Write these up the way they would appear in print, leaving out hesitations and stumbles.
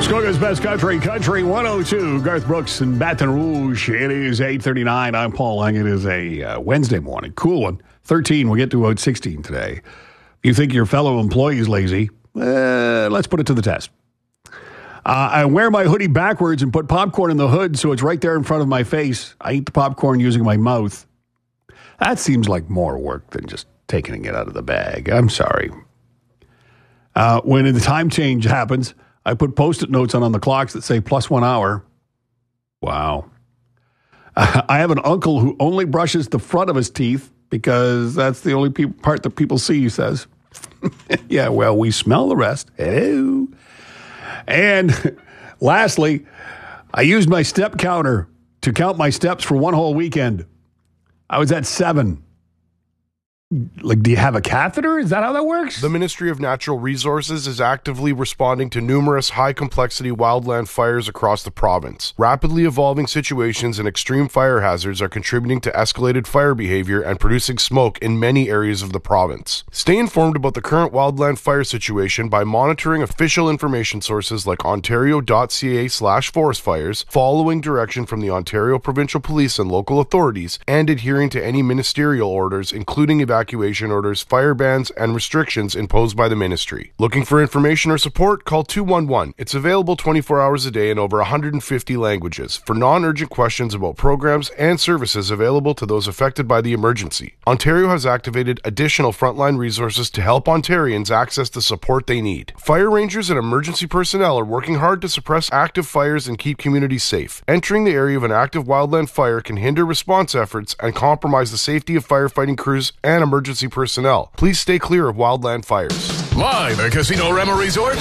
Muskoka's Best Country, Country 102. Garth Brooks and Baton Rouge. It is 8:39. I'm Paul Lang. It is a Wednesday morning. Cool one. 13. We'll get to about 16 today. If you think your fellow employee is lazy, let's put it to the test. I wear my hoodie backwards and put popcorn in the hood so it's right there in front of my face. I eat the popcorn using my mouth. That seems like more work than just taking it out of the bag. I'm sorry. When the time change happens, I put Post-it notes on the clocks that say +1 hour. Wow. I have an uncle who only brushes the front of his teeth because that's the only part that people see, he says. Yeah, well, we smell the rest. Hello. And lastly, I used my step counter to count my steps for one whole weekend. I was at 7. Like, do you have a catheter? Is that how that works? The Ministry of Natural Resources is actively responding to numerous high-complexity wildland fires across the province. Rapidly evolving situations and extreme fire hazards are contributing to escalated fire behavior and producing smoke in many areas of the province. Stay informed about the current wildland fire situation by monitoring official information sources like ontario.ca/forest fires, following direction from the Ontario Provincial Police and local authorities, and adhering to any ministerial orders, including evacuation orders, fire bans, and restrictions imposed by the ministry. Looking for information or support? Call 211. It's available 24 hours a day in over 150 languages for non-urgent questions about programs and services available to those affected by the emergency. Ontario has activated additional frontline resources to help Ontarians access the support they need. Fire rangers and emergency personnel are working hard to suppress active fires and keep communities safe. Entering the area of an active wildland fire can hinder response efforts and compromise the safety of firefighting crews and emergency personnel. Please stay clear of wildland fires. Live at Casino Rama Resort,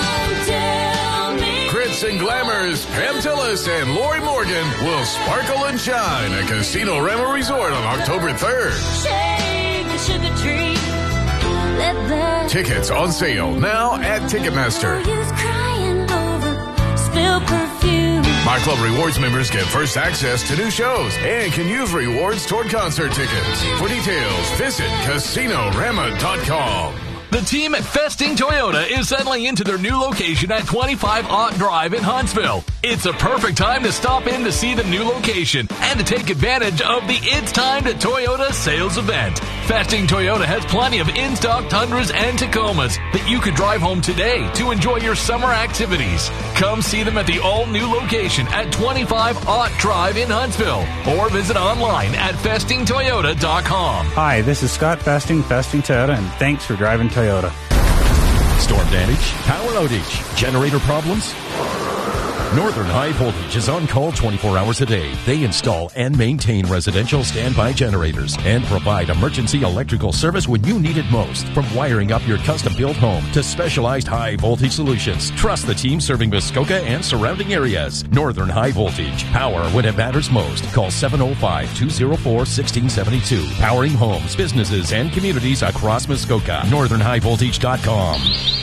Crits and Glamours, Pam Tillis and Lori Morgan will sparkle and shine at Casino Rama Resort on October 3rd. Shake the sugar tree. Let the Tickets on sale now at Ticketmaster. You's crying over spilled perfume. My Club Rewards members get first access to new shows and can use rewards toward concert tickets. For details, visit CasinoRama.com. The team at Festing Toyota is settling into their new location at 25 Ott Drive in Huntsville. It's a perfect time to stop in to see the new location and to take advantage of the It's Time to Toyota sales event. Festing Toyota has plenty of in-stock Tundras and Tacomas that you could drive home today to enjoy your summer activities. Come see them at the all-new location at 25 Ott Drive in Huntsville or visit online at festingtoyota.com. Hi, this is Scott Festing Toyota, and thanks for driving Toyota. Storm damage, power outage, generator problems? Northern High Voltage is on call 24 hours a day. They install and maintain residential standby generators and provide emergency electrical service when you need it most. From wiring up your custom-built home to specialized high-voltage solutions, trust the team serving Muskoka and surrounding areas. Northern High Voltage. Power when it matters most. Call 705-204-1672. Powering homes, businesses, and communities across Muskoka. NorthernHighVoltage.com.